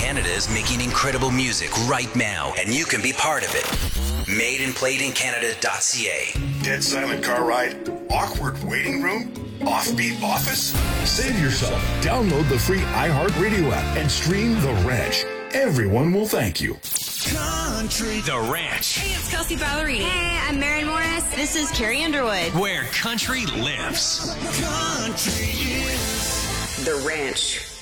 Canada is making incredible music right now, and you can be part of it. MadeandPlayedInCanada.ca. Dead silent car ride? Awkward waiting room? Offbeat office? Save yourself. Download the free iHeartRadio app and stream The Ranch. Everyone will thank you. Country. The Ranch. Hey, it's Kelsey Ballerini. Hey, I'm Maren Morris. This is Carrie Underwood. Where country lives. Country is The Ranch.